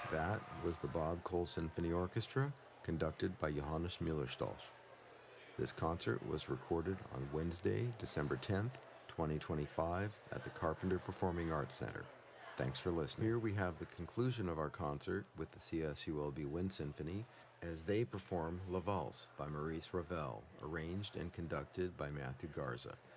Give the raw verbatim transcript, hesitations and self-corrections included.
That was the Bob Cole Symphony Orchestra, conducted by Johannes Müllerstolch. This concert was recorded on Wednesday, December tenth, twenty twenty-five at the Carpenter Performing Arts Center. Thanks for listening. Here we have the conclusion of our concert with the C S U L B Wind Symphony as they perform La Valse by Maurice Ravel, arranged and conducted by Matthew Garza.